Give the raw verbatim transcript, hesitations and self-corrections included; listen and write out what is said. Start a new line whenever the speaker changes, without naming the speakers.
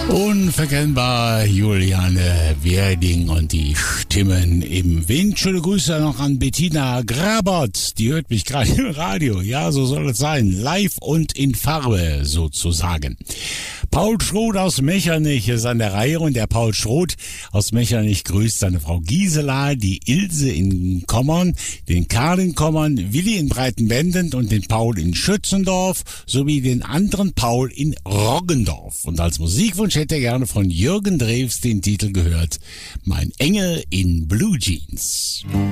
Unverkennbar Juliane Werding und die Stimmen im Wind. Schöne Grüße noch an Bettina Grabert, die hört mich gerade im Radio. Ja, so soll es sein. Live und in Farbe sozusagen. Paul Schroth aus Mechernich ist an der Reihe und der Paul Schroth aus Mechernich grüßt seine Frau Gisela, die Ilse in Kommern, den Karl in Kommern, Willi in Breitenbenden und den Paul in Schützendorf sowie den anderen Paul in Roggendorf. Und als Musikwunsch hätte er gerne von Jürgen Drews den Titel gehört, Mein Engel in Blue Jeans.